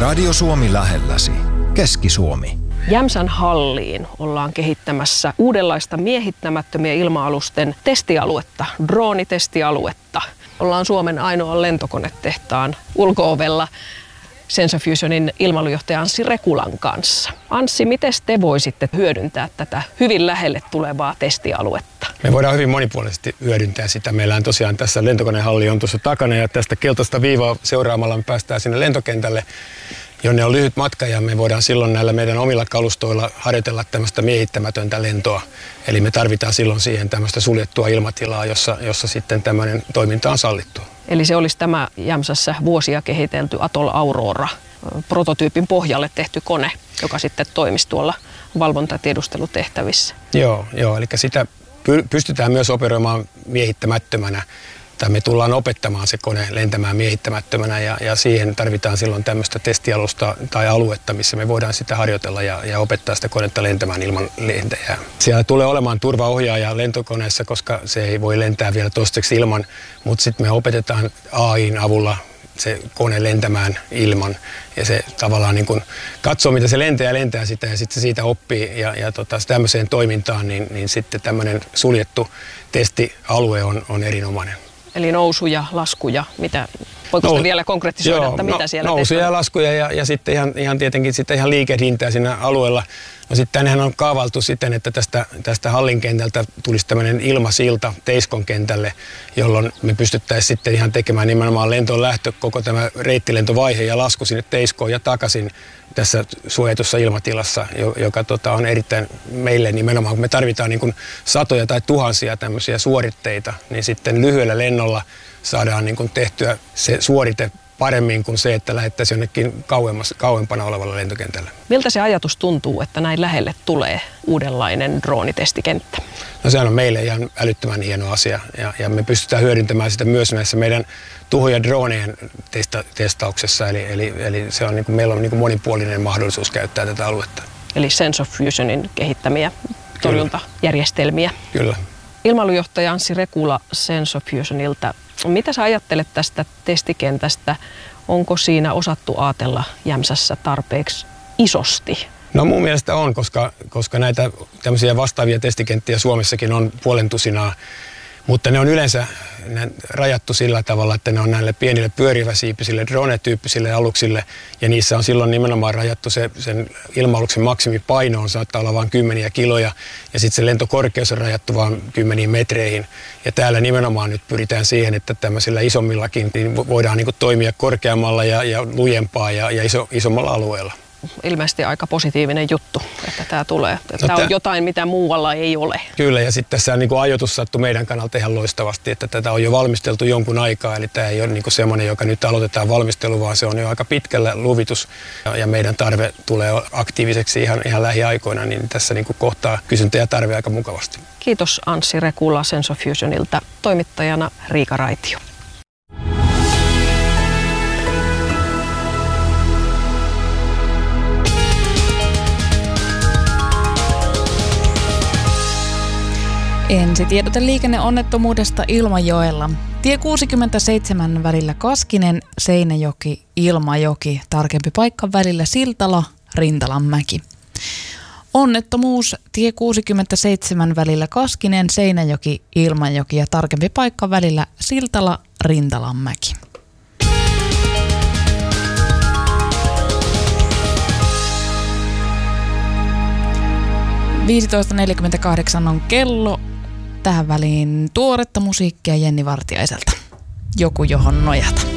Radio Suomi lähelläsi. Keski-Suomi. Jämsän halliin ollaan kehittämässä uudenlaista miehittämättömien ilma-alusten testialuetta, droonitestialuetta. Ollaan Suomen ainoan lentokonetehtaan ulko-ovella Sensofusionin ilmailujohtaja Anssi Rekulan kanssa. Anssi, miten te voisitte hyödyntää tätä hyvin lähelle tulevaa testialuetta? Me voidaan hyvin monipuolisesti hyödyntää sitä. Meillä on tosiaan tässä lentokonehalli on tuossa takana ja tästä keltaista viivaa seuraamalla me päästään sinne lentokentälle, jonne on lyhyt matka ja me voidaan silloin näillä meidän omilla kalustoilla harjoitella tämmöistä miehittämätöntä lentoa. Eli me tarvitaan silloin siihen tämmöistä suljettua ilmatilaa, jossa sitten tämmöinen toiminta on sallittua. Eli se olisi tämä Jämsässä vuosia kehitelty Atoll Aurora prototyypin pohjalle tehty kone, joka sitten toimisi tuolla valvontatiedustelutehtävissä. Joo, eli sitä pystytään myös operoimaan miehittämättömänä. Tai me tullaan opettamaan se kone lentämään miehittämättömänä ja siihen tarvitaan silloin tämmöistä testialusta tai aluetta, missä me voidaan sitä harjoitella ja opettaa sitä konetta lentämään ilman lentäjää. Siellä tulee olemaan turvaohjaaja lentokoneessa, koska se ei voi lentää vielä toistaiseksi ilman, mutta sitten me opetetaan AI:n avulla se kone lentämään ilman ja se tavallaan niin kun katsoo, mitä se lentää sitä ja sitten se siitä oppii ja tämmöiseen toimintaan, niin sitten tämmöinen suljettu testialue on erinomainen. Eli nousuja, laskuja, voiko vielä konkretisoida, että mitä siellä nousuja ja laskuja ja sitten ihan tietenkin sitten ihan liikehdintää siinä alueella. No sitten tännehän on kaavailtu siten, että tästä hallinkentältä tulisi tämmöinen ilmasilta Teiskon kentälle, jolloin me pystyttäisiin sitten ihan tekemään nimenomaan lentoon lähtö, koko tämä reittilentovaihe ja lasku sinne Teiskoon ja takaisin tässä suojatussa ilmatilassa, joka on erittäin meille nimenomaan, kun me tarvitaan niin kuin satoja tai tuhansia tämmöisiä suoritteita, niin sitten lyhyellä lennolla saadaan niin kuin tehtyä se suorite paremmin kuin se, että lähettäisiin jonnekin kauempana olevalle lentokentälle. Miltä se ajatus tuntuu, että näin lähelle tulee uudenlainen droonitestikenttä? No sehän on meille ihan älyttömän hieno asia ja me pystytään hyödyntämään sitä myös näissä meidän tuhoja drooneen testauksessa. Eli se on, meillä on monipuolinen mahdollisuus käyttää tätä aluetta. Eli Sensofusionin kehittämiä torjuntajärjestelmiä. Kyllä. Ilmailujohtaja Anssi Rekula Sensofusionilta. Mitä sä ajattelet tästä testikentästä? Onko siinä osattu ajatella Jämsässä tarpeeksi isosti? No mun mielestä on, koska näitä tämmöisiä vastaavia testikenttiä Suomessakin on puolentusinaa, mutta ne on yleensä rajattu sillä tavalla, että ne on näille pienille pyöriväsiipisille drone-tyyppisille aluksille ja niissä on silloin nimenomaan rajattu sen ilma-aluksen maksimipainoon, saattaa olla vain 10 kiloja ja sitten se lentokorkeus on rajattu vain 10 metreihin ja täällä nimenomaan nyt pyritään siihen, että tämmöisillä isommillakin niin voidaan niin kuin toimia korkeammalla ja lujempaa ja isommalla alueella. Ilmeisesti aika positiivinen juttu, että tämä tulee. Tämä on jotain, mitä muualla ei ole. Kyllä, ja sitten tässä niin ajoitus sattui meidän kannalta ihan loistavasti, että tätä on jo valmisteltu jonkun aikaa, eli tämä ei ole niin semmoinen, joka nyt aloitetaan valmistelu, vaan se on jo aika pitkällä luvitus, ja meidän tarve tulee aktiiviseksi ihan lähiaikoina, niin tässä niin kohtaa kysyntä ja tarve aika mukavasti. Kiitos Anssi Rekula Sensofusionilta, toimittajana Riika Raitio. Ensitiedote liikenneonnettomuudesta Ilmajoella. Tie 67 välillä Kaskinen, Seinäjoki, Ilmajoki. Tarkempi paikka välillä Siltala, Rintalanmäki. Onnettomuus tie 67 välillä Kaskinen, Seinäjoki, Ilmajoki ja tarkempi paikka välillä Siltala, Rintalanmäki. (15.48) on kello. Tähän väliin tuoretta musiikkia Jenni Vartiaiselta. Joku johon nojata.